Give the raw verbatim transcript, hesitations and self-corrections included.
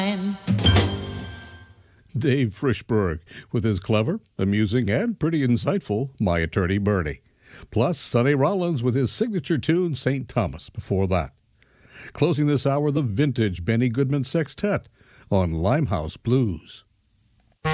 Dave Frischberg with his clever, amusing, and pretty insightful My Attorney Bernie. Plus, Sonny Rollins with his signature tune, Saint Thomas, before that. Closing this hour, the vintage Benny Goodman Sextet on Limehouse Blues.